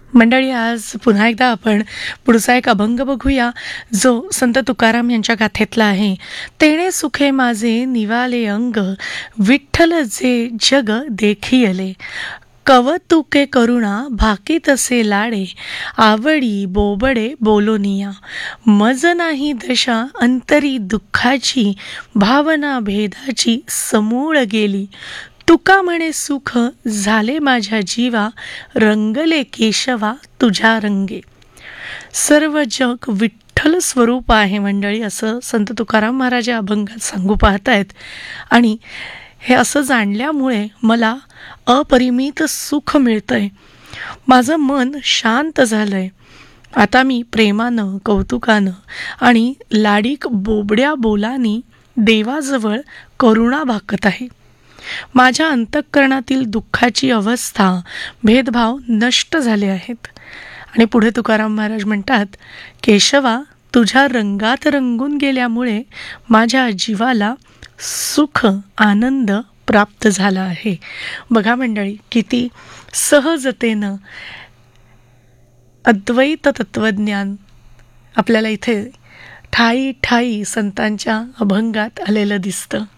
मंडळी, आज पुन्हा एकदा आपण पुढचा एक अभंग बघूया, जो संत तुकाराम यांच्या गाथेतला आहे. तेणे सुखे माझे निवाले अंग, विठ्ठल जे जग देखियले. कवतुके करुणा भाकी तसे लाडे, आवडी बोबडे बोलोनिया. मज नाही दशा अंतरी दुःखाची, भावना भेदाची समूळ गेली. तुका म्हणे सुख झाले माझ्या जीवा, रंगले केशवा तुझ्या रंगे. सर्व जग विठ्ठल स्वरूप आहे मंडळी, असं संत तुकाराम महाराज या अभंगात सांगू पाहतायत. आणि हे असं जाणल्यामुळे मला अपरिमित सुख मिळतंय. माझं मन शांत झालंय. आता मी प्रेमानं, कौतुकानं आणि लाडीक बोबड्या बोलांनी देवाजवळ करुणा भाकत आहे. माझ्या अंतःकरणातील दुःखाची अवस्था, भेदभाव नष्ट झाले आहेत. आणि पुढे तुकाराम महाराज म्हणतात, केशवा तुझ्या रंगात रंगून गेल्यामुळे माझ्या जीवाला सुख आनंद प्राप्त झाला आहे. बघा मंडळी, किती सहजतेनं अद्वैत तत्वज्ञान आपल्याला इथे ठायी ठायी संतांच्या अभंगात आलेलं दिसतं.